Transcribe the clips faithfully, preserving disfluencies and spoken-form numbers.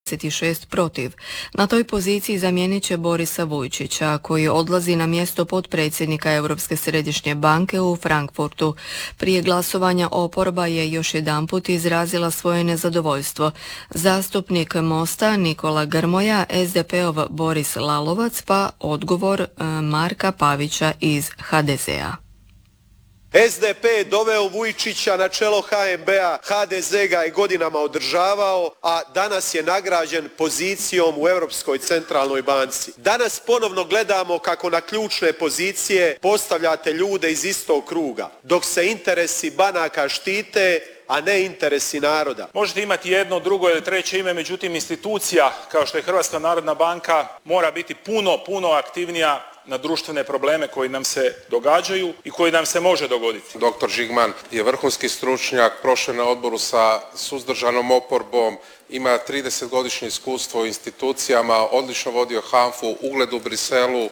šest protiv. Na toj poziciji zamijenit će Borisa Vujčića, koji odlazi na mjesto potpredsjednika Europske središnje banke u Frankfurtu. Prije glasovanja oporba je još jedanput izrazila svoje nezadovoljstvo. Zastupnik Mosta Nikola Grmoja, S D P-ov Boris Lalovac, pa odgovor Marka Pavića iz H D Z-a. S D P je doveo Vujčića na čelo H N B-a, H D Z ga je godinama održavao, a danas je nagrađen pozicijom u Europskoj centralnoj banci. Danas ponovno gledamo kako na ključne pozicije postavljate ljude iz istog kruga, dok se interesi banaka štite, a ne interesi naroda. Možete imati jedno, drugo ili treće ime, međutim institucija kao što je Hrvatska narodna banka mora biti puno, puno aktivnija na društvene probleme koji nam se događaju i koji nam se može dogoditi. Doktor Žigman je vrhunski stručnjak, prošao na odboru sa suzdržanom oporbom, ima tridesetgodišnje iskustvo u institucijama, odlično vodio HANFA-u, ugled u Briselu.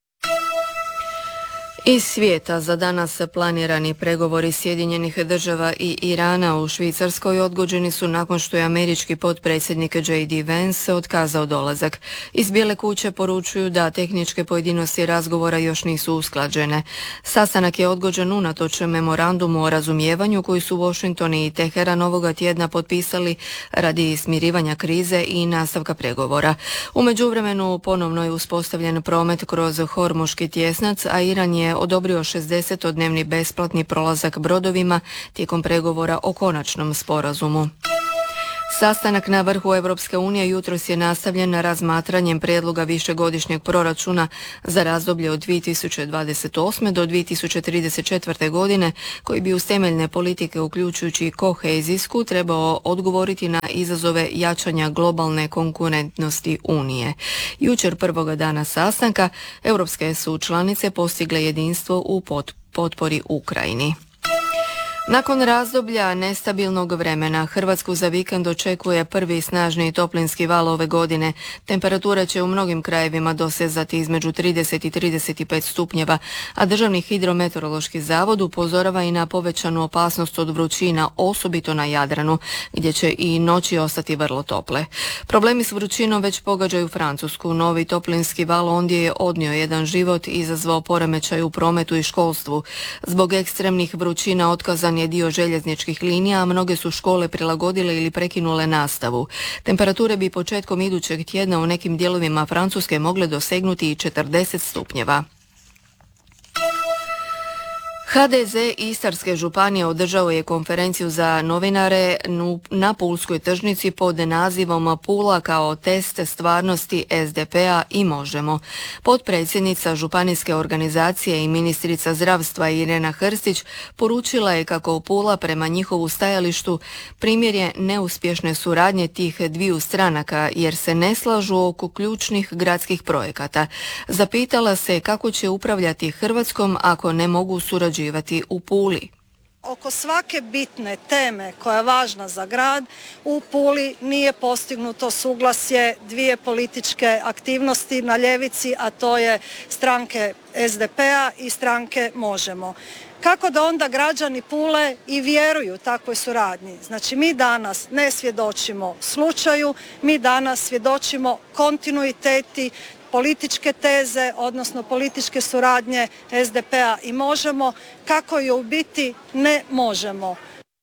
Iz svijeta za danas planirani pregovori Sjedinjenih država i Irana u Švicarskoj odgođeni su nakon što je američki potpredsjednik J D Vance otkazao dolazak. Iz Bijele kuće poručuju da tehničke pojedinosti razgovora još nisu usklađene. Sastanak je odgođen unatoč memorandumu o razumijevanju koji su Washington i Teheran ovoga tjedna potpisali radi smirivanja krize i nastavka pregovora. U međuvremenu ponovno je uspostavljen promet kroz Hormuški tjesnac, a Iran je odobrio šezdesetodnevni besplatni prolazak brodovima tijekom pregovora o konačnom sporazumu. Sastanak na vrhu Europske unije jutros je nastavljen razmatranjem prijedloga višegodišnjeg proračuna za razdoblje od dvije tisuće dvadeset osme do dvije tisuće trideset četvrte godine, koji bi uz temeljne politike uključujući i kohezijsku trebao odgovoriti na izazove jačanja globalne konkurentnosti Unije. Jučer prvoga dana sastanka europske su članice postigle jedinstvo u potpori Ukrajini. Nakon razdoblja nestabilnog vremena, Hrvatsku za vikend očekuje prvi snažni toplinski val ove godine. Temperatura će u mnogim krajevima dosezati između trideset i trideset pet stupnjeva, a Državni hidrometeorološki zavod upozorava i na povećanu opasnost od vrućina, osobito na Jadranu, gdje će i noći ostati vrlo tople. Problemi s vrućinom već pogađaju Francusku. Novi toplinski val ondje je odnio jedan život i izazvao poremećaj u prometu i školstvu. Zbog ekstremnih vrućina otkazan je dio željezničkih linija, a mnoge su škole prilagodile ili prekinule nastavu. Temperature bi početkom idućeg tjedna u nekim dijelovima Francuske mogle dosegnuti i četrdeset stupnjeva. H D Z Istarske županije održao je konferenciju za novinare na Pulskoj tržnici pod nazivom Pula kao test stvarnosti S D P-a i Možemo. Potpredsjednica županijske organizacije i ministrica zdravstva Irena Hrstić poručila je kako Pula prema njihovu stajalištu primjer je neuspješne suradnje tih dviju stranaka jer se ne slažu oko ključnih gradskih projekata. Zapitala se kako će upravljati Hrvatskom ako ne mogu surađivati u Puli. Oko svake bitne teme koja je važna za grad u Puli nije postignuto suglasje dvije političke aktivnosti na ljevici, a to je stranke S D P-a i stranke Možemo. Kako da onda građani Pule i vjeruju takvoj suradnji? Znači mi danas ne svjedočimo slučaju, mi danas svjedočimo kontinuiteti političke teze, odnosno političke suradnje S D P-a i Možemo, kako je u biti ne možemo.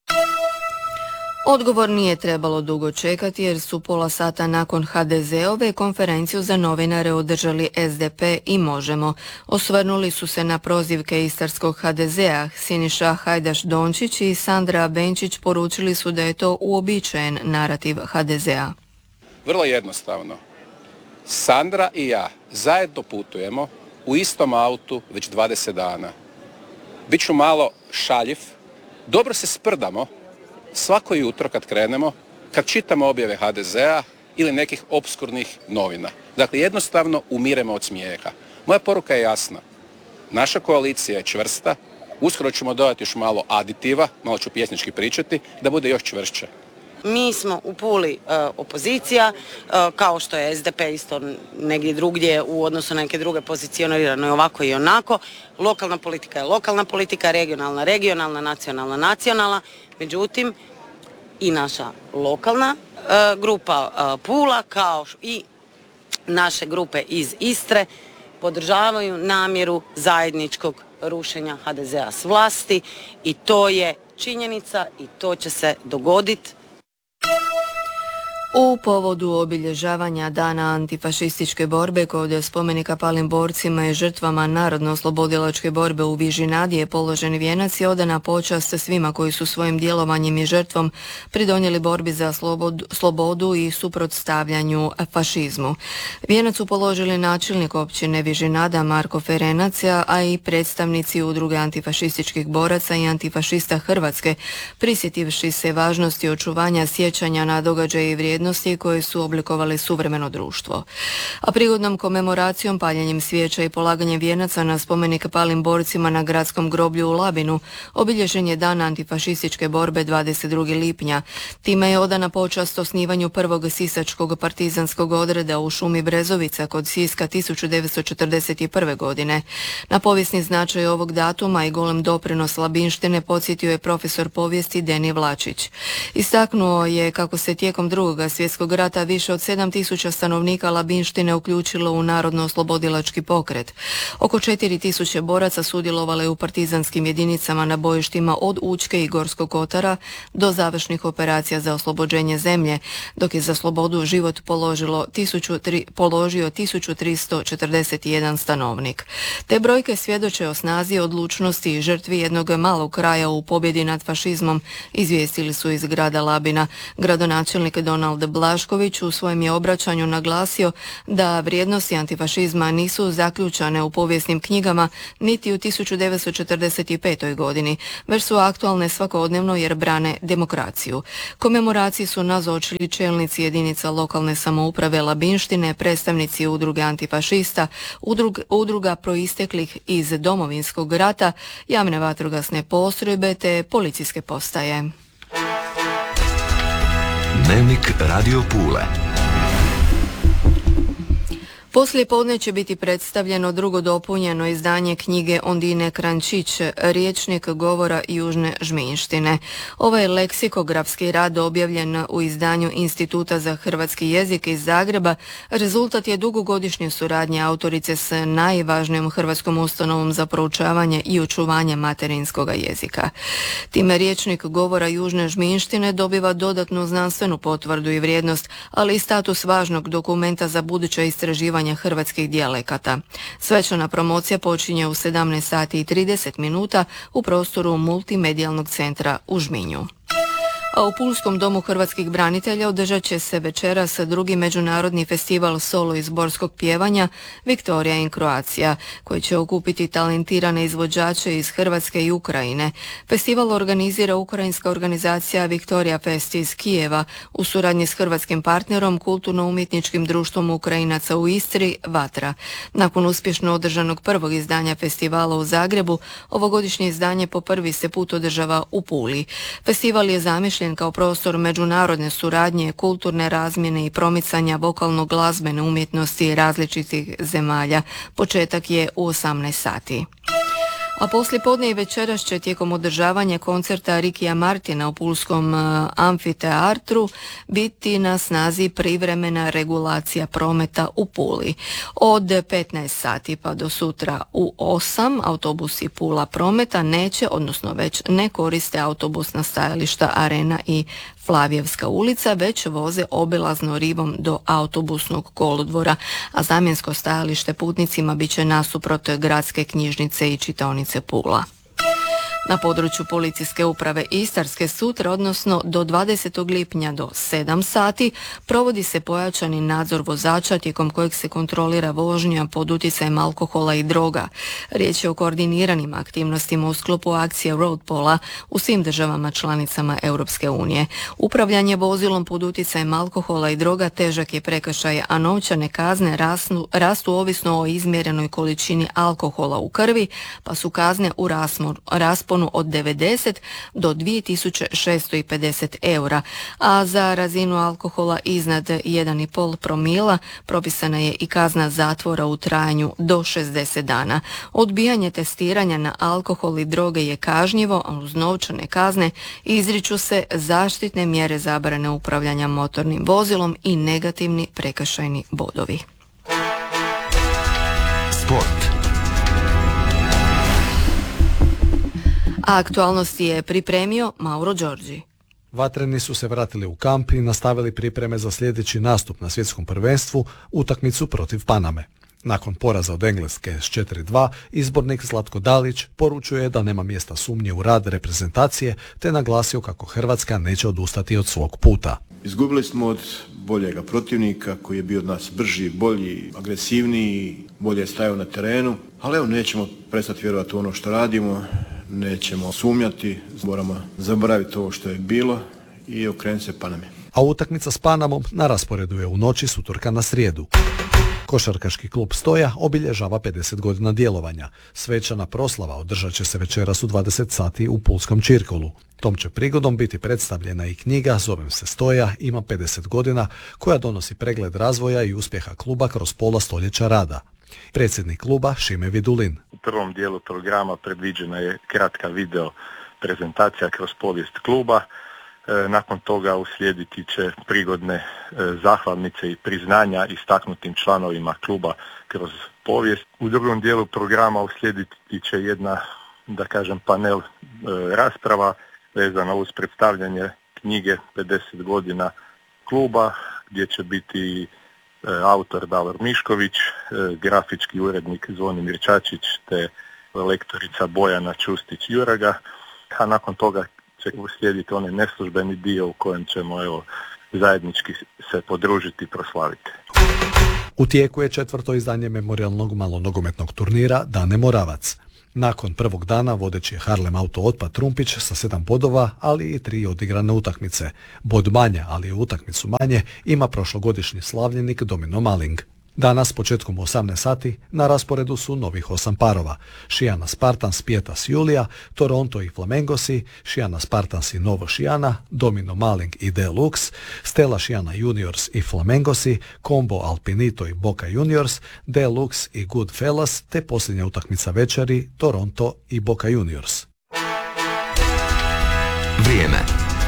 Odgovor nije trebalo dugo čekati jer su pola sata nakon H D Z-ove konferenciju za novinare održali S D P i Možemo. Osvrnuli su se na prozivke istarskog H D Z-a. Siniša Hajdaš Dončić i Sandra Benčić poručili su da je to uobičajen narativ H D Z-a. Vrlo jednostavno. Sandra i ja zajedno putujemo u istom autu već dvadeset dana. Biću malo šaljiv, dobro se sprdamo svako jutro kad krenemo, kad čitamo objave H D Z-a ili nekih opskurnih novina. Dakle, jednostavno umiremo od smijeha. Moja poruka je jasna. Naša koalicija je čvrsta, uskoro ćemo dodati još malo aditiva, malo ću pjesnički pričati, da bude još čvršća. Mi smo u Puli e, opozicija, e, kao što je S D P isto negdje drugdje u odnosu na neke druge pozicionirano i ovako i onako. Lokalna politika je lokalna politika, regionalna, regionalna, nacionalna, nacionalna. Međutim, i naša lokalna grupa Pula kao i naše grupe iz Istre podržavaju namjeru zajedničkog rušenja ha de zea s vlasti i to je činjenica i to će se dogoditi. U povodu obilježavanja Dana antifašističke borbe kod spomenika palim borcima i žrtvama narodno-oslobodilačke borbe u Vižinadi je položen vijenac i odana počast svima koji su svojim djelovanjem i žrtvom pridonijeli borbi za slobodu, slobodu i suprotstavljanju fašizmu. Vijenac su položili načelnik općine Vižinada Marko Ferenac, a i predstavnici udruge antifašističkih boraca i antifašista Hrvatske, prisjetivši se važnosti očuvanja sjećanja na događaje i vrijednosti koje su oblikovali suvremeno društvo. A prigodnom komemoracijom, paljenjem svijeća i polaganjem vijenaca na spomenik palim borcima na gradskom groblju u Labinu obilježen je Dan antifašističke borbe dvadeset drugog lipnja. Time je odana počast osnivanju prvog sisačkog partizanskog odreda u šumi Brezovica kod Siska tisuću devetsto četrdeset prve. godine. Na povijesni značaj ovog datuma i golem doprinos labinštine podsjetio je profesor povijesti Deni Vlačić. Istaknuo je kako se tijekom drugog svjetskog rata više od sedam tisuća stanovnika Labinštine uključilo u narodno-oslobodilački pokret. Oko četiri tisuće boraca sudjelovalo je u partizanskim jedinicama na bojištima od Učke i Gorskog Kotara do završnih operacija za oslobođenje zemlje, dok je za slobodu život položilo tisuću tri, položio tisuću tristo četrdeset jedan stanovnik. Te brojke svjedoče o snazi, odlučnosti i žrtvi jednog malog kraja u pobjedi nad fašizmom, izvijestili su iz grada Labina. Gradonačelnik Donald Blašković u svojem je obraćanju naglasio da vrijednosti antifašizma nisu zaključane u povijesnim knjigama niti u tisuću devetsto četrdeset petoj. godini, već su aktualne svakodnevno jer brane demokraciju. Komemoraciji su nazočili čelnici jedinica lokalne samouprave Labinštine, predstavnici udruge antifašista, udrug, udruga proisteklih iz Domovinskog rata, javne vatrogasne postrojbe te policijske postaje. Dnevnik Radio Pule. Poslije podne će biti predstavljeno drugo dopunjeno izdanje knjige Ondine Krančić, Riječnik govora Južne Žminštine. Ovaj leksikografski rad objavljen u izdanju Instituta za hrvatski jezik iz Zagreba rezultat je dugogodišnje suradnje autorice s najvažnijom hrvatskom ustanovom za proučavanje i očuvanje materinskoga jezika. Time Riječnik govora Južne Žminštine dobiva dodatnu znanstvenu potvrdu i vrijednost, ali i status važnog dokumenta za buduća istraživanja hrvatskih dijalekata. Svečana promocija počinje u sedamnaest sati i trideset minuta u prostoru Multimedijalnog centra u Žminju. A u Pulskom domu hrvatskih branitelja održat će se večeras drugi međunarodni festival solo i zborskog pjevanja Viktorija in Croatia, koji će okupiti talentirane izvođače iz Hrvatske i Ukrajine. Festival organizira ukrajinska organizacija Viktorija Fest iz Kijeva u suradnji s hrvatskim partnerom Kulturno-umjetničkim društvom Ukrajinaca u Istri Vatra. Nakon uspješno održanog prvog izdanja festivala u Zagrebu, ovogodišnje izdanje po prvi se put održava u Puli. Festival je zamišljen kao prostor međunarodne suradnje, kulturne razmjene i promicanja vokalno-glazbene umjetnosti različitih zemalja. Početak je u osamnaest sati. A poslije podne i večeras će tijekom održavanja koncerta Rikija Martina u Pulskom amfiteatru biti na snazi privremena regulacija prometa u Puli. Od petnaest sati pa do sutra u osam autobusi Pula prometa neće, odnosno već ne koriste autobusna stajališta Arena i Flavijevska ulica, već voze obilazno rivom do autobusnog kolodvora, a zamjensko stajalište putnicima bit će nasuprot gradske knjižnice i čitaonice Pula. Na području policijske uprave Istarske sutra, odnosno do dvadesetog lipnja do sedam sati, provodi se pojačani nadzor vozača tijekom kojeg se kontrolira vožnja pod utjecajem alkohola i droga. Riječ je o koordiniranim aktivnostima u sklopu akcije Road Pola u svim državama članicama Europske unije. Upravljanje vozilom pod utjecajem alkohola i droga težak je prekršaj, a novčane kazne rastu, rastu ovisno o izmjerenoj količini alkohola u krvi, pa su kazne u rasponu rasponu od devedeset do dvije tisuće šesto pedeset eura, a za razinu alkohola iznad jedan i pol promila propisana je i kazna zatvora u trajanju do šezdeset dana. Odbijanje testiranja na alkohol i droge je kažnjivo, a uz novčane kazne izriču se zaštitne mjere zabrane upravljanja motornim vozilom i negativni prekršajni bodovi. Sport. A aktualnosti je pripremio Mauro Đorđi. Vatreni su se vratili u kamp i nastavili pripreme za sljedeći nastup na svjetskom prvenstvu, utakmicu protiv Paname. Nakon poraza od Engleske s četiri dva, izbornik Zlatko Dalić poručuje da nema mjesta sumnje u rad reprezentacije, te naglasio kako Hrvatska neće odustati od svog puta. Izgubili smo od boljega protivnika koji je bio od nas brži, bolji, agresivniji, bolje stajao na terenu, ali evo nećemo prestati vjerovati u ono što radimo, nećemo sumnjati, moramo zaboraviti ovo što je bilo i okrenuti se Paname. A utakmica s Panamom na rasporedu je u noći s utorka na srijedu. Košarkaški klub Stoja obilježava pedeset godina djelovanja. Svečana proslava održat će se večeras u dvadeset sati u Pulskom Čirkolu. Tom će prigodom biti predstavljena i knjiga Zovem se Stoja, ima pedeset godina, koja donosi pregled razvoja i uspjeha kluba kroz pola stoljeća rada. Predsjednik kluba Šime Vidulin. U prvom dijelu programa predviđena je kratka video prezentacija kroz povijest kluba. Nakon toga uslijediti će prigodne zahvalnice i priznanja istaknutim članovima kluba kroz povijest. U drugom dijelu programa uslijediti će jedna, da kažem, panel rasprava vezana uz predstavljanje knjige pedeset godina kluba, gdje će biti autor Davor Mišković, grafički urednik Zvonimir Čačić te lektorica Bojana Čustić-Juraga, a nakon toga će uslijediti onaj neslužbeni dio u kojem ćemo evo, zajednički se podružiti i proslaviti. U tijeku je četvrto izdanje memorijalnog malonogometnog turnira Dane Moravac. Nakon prvog dana vodeći je Harlem Auto Otpad Trumpić sa sedam bodova, ali i tri odigrane utakmice. Bod manje, ali u utakmicu manje, ima prošlogodišnji slavljenik Domino Maling. Danas, početkom osamnaest sati, na rasporedu su novih osam parova. Šijana Spartans Pietas Julija, Toronto i Flamengosi, Šijana Spartans i Novo Šijana, Domino Maling i Deluxe, Stella Šijana Juniors i Flamengosi, Combo Alpinito i Boca Juniors, Deluxe i Goodfellas, te posljednja utakmica večeri, Toronto i Boca Juniors. Vrijeme.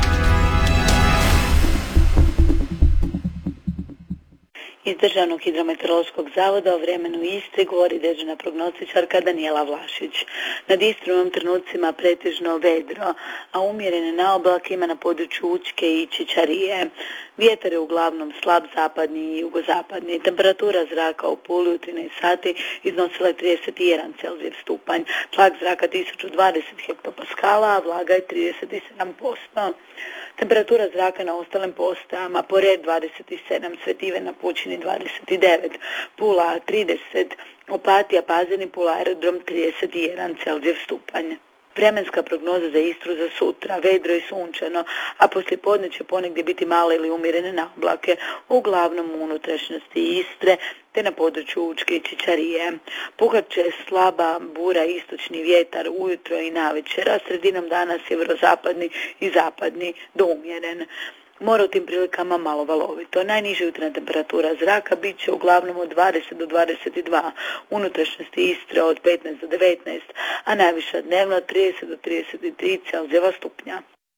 Iz Državnog hidrometeorološkog zavoda o vremenu u Istri govori dežurna prognostičarka Danijela Vlašić. Nad Istrom u ovim trenucima pretežno vedro, a umjerene naoblake ima na području Učke i Čičarije. Vjetar je uglavnom slab zapadni i jugozapadni. Temperatura zraka u Puli u trinaest sati iznosila je trideset jedan Celzijev stupanj. Tlak zraka tisuću dvadeset hektopaskala, a vlaga je trideset sedam posto. Temperatura zraka na ostalim postajama: Pored dvadeset sedam, Svetive na Pučini dvadeset devet, Pula trideset, Opatija, Pazin i Pula aerodrom trideset jedan Celzijev stupanj. Vremenska prognoza za Istru za sutra: vedro i sunčano, a poslijepodne će ponegdje biti male ili umjerene naoblake, uglavnom u unutrašnjosti Istre te na području Učke i Čičarije. Puhat će slaba bura, istočni vjetar ujutro i navečer, a sredinom dana sjeverozapadni i zapadni do umjeren. Mora u tim prilikama malo valovito. Najniža jutarnja temperatura zraka bit će uglavnom od dvadeset do dvadeset dva, unutrašnjosti Istre od petnaest do devetnaest, a najviša dnevno trideset do trideset tri Celzijeva stupnja.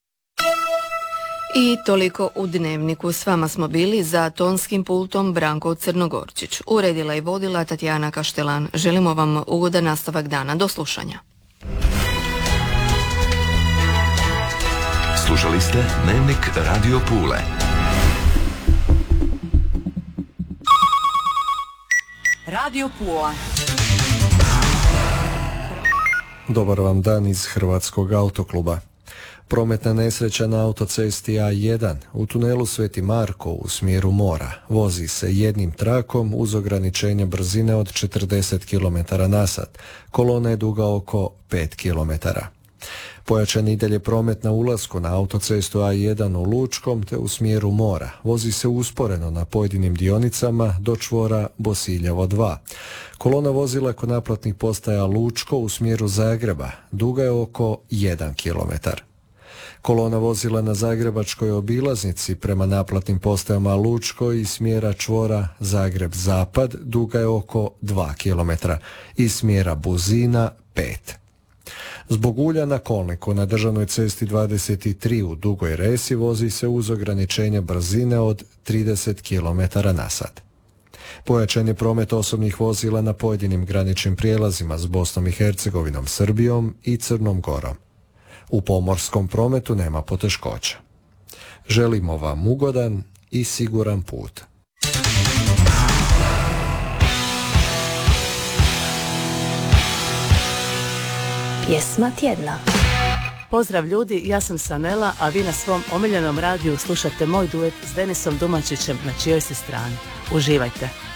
I toliko u Dnevniku. S vama smo bili za tonskim pultom Branko Crnogorčić. Uredila i vodila Tatjana Kaštelan. Želimo vam ugodan nastavak dana. Do slušanja. Slušali ste Dnevnik Radio Pule. Radio Pula. Dobar vam dan iz Hrvatskog autokluba. Prometna nesreća na autocesti A jedan u tunelu Sveti Marko u smjeru mora. Vozi se jednim trakom uz ograničenje brzine od četrdeset kilometara na sat. Kolona je duga oko pet kilometara. Pojačan i dalje promet na ulasku na autocestu A jedan u Lučkom te u smjeru mora. Vozi se usporeno na pojedinim dionicama do čvora Bosiljevo dva. Kolona vozila kod naplatnih postaja Lučko u smjeru Zagreba duga je oko jedan kilometar. Kolona vozila na zagrebačkoj obilaznici prema naplatnim postajama Lučko i smjera čvora Zagreb-Zapad duga je oko dva kilometra i smjera Buzina pet. Zbog ulja na kolniku na državnoj cesti dvadeset tri u Dugoj Resi vozi se uz ograničenje brzine od trideset kilometara na sat. Pojačan je promet osobnih vozila na pojedinim graničnim prijelazima s Bosnom i Hercegovinom, Srbijom i Crnom Gorom. U pomorskom prometu nema poteškoća. Želimo vam ugodan i siguran put. Pjesma tjedna. Pozdrav ljudi, ja sam Sanela, a vi na svom omiljenom radiju slušate moj duet s Denisom Dumačićem Na čijoj se strani. Uživajte.